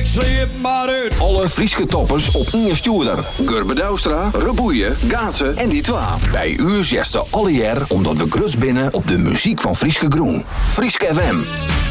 sleep maar uit. Alle Frieske toppers op Inge Stuurder, Gurbe Douwstra, Reboeien, Gaatse en die twa. Bij u zesten alle jaar omdat we grut binnen op de muziek van Frieske Groen. Frieske FM.